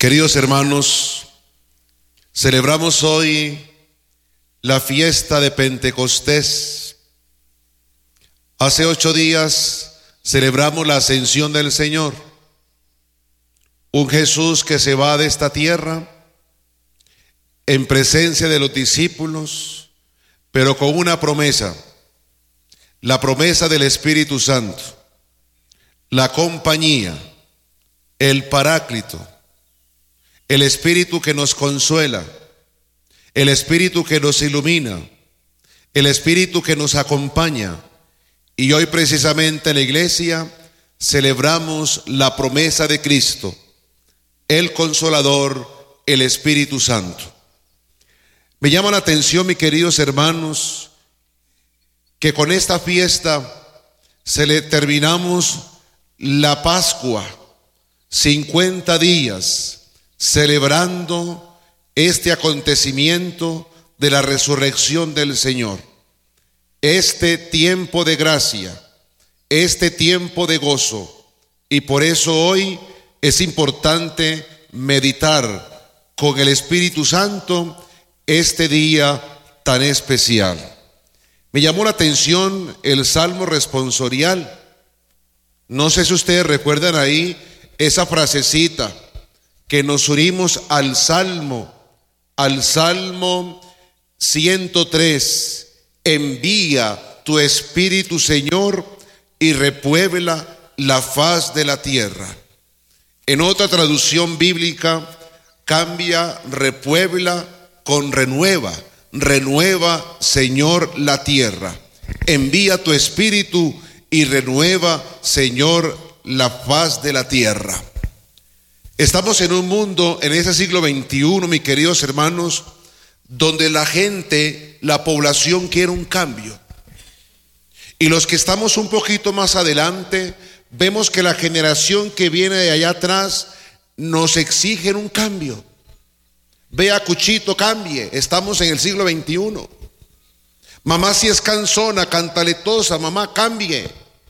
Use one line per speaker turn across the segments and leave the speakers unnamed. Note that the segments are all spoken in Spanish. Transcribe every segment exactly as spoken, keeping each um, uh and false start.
Queridos hermanos, celebramos hoy la fiesta de Pentecostés. Hace ocho días celebramos la ascensión del Señor. Un Jesús que se va de esta tierra en presencia de los discípulos, pero con una promesa, la promesa del Espíritu Santo, la compañía, el Paráclito, el Espíritu que nos consuela, el Espíritu que nos ilumina, el Espíritu que nos acompaña. Y hoy precisamente en la iglesia celebramos la promesa de Cristo, el Consolador, el Espíritu Santo. Me llama la atención, mis queridos hermanos, que con esta fiesta se le terminamos la Pascua, cincuenta días celebrando este acontecimiento de la resurrección del Señor. Este tiempo de gracia, este tiempo de gozo. Y por eso hoy es importante meditar con el Espíritu Santo este día tan especial. Me llamó la atención el Salmo responsorial. No sé si ustedes recuerdan ahí esa frasecita que nos unimos al Salmo, al Salmo ciento tres. Envía tu Espíritu, Señor, y repuebla la faz de la tierra. En otra traducción bíblica cambia repuebla con renueva. Renueva, Señor, la tierra. Envía tu Espíritu y renueva, Señor, la faz de la tierra. Estamos en un mundo, en ese siglo veintiuno, mis queridos hermanos, donde la gente, la población quiere un cambio. Y los que estamos un poquito más adelante, vemos que la generación que viene de allá atrás nos exige un cambio. Vea, Cuchito, cambie, estamos en el siglo veintiuno. Mamá, si es cansona, cantaletosa, mamá, cambie.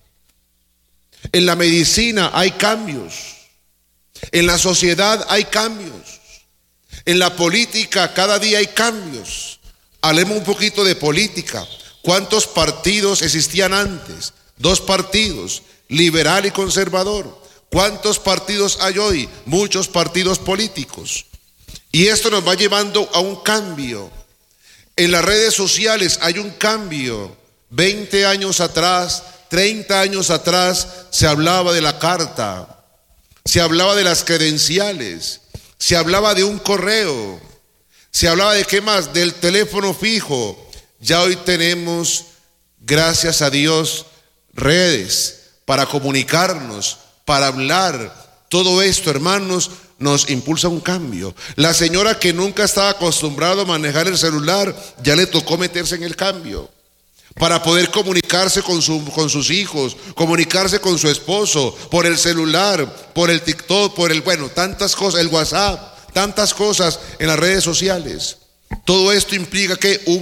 En la medicina hay cambios. En la sociedad hay cambios. En la política cada día hay cambios. Hablemos un poquito de política. ¿Cuántos partidos existían antes? Dos partidos, liberal y conservador. ¿Cuántos partidos hay hoy? Muchos partidos políticos. Y esto nos va llevando a un cambio. En las redes sociales hay un cambio. veinte años atrás, treinta años atrás se hablaba de la carta. Se hablaba de las credenciales, se hablaba de un correo, se hablaba de qué más, del teléfono fijo. Ya hoy tenemos, gracias a Dios, redes para comunicarnos, para hablar. Todo esto, hermanos, nos impulsa a un cambio. La señora que nunca estaba acostumbrada a manejar el celular, ya le tocó meterse en el cambio. Para poder comunicarse con, su, con sus hijos, comunicarse con su esposo, por el celular, por el TikTok, por el, bueno, tantas cosas, el WhatsApp, tantas cosas en las redes sociales. Todo esto implica que un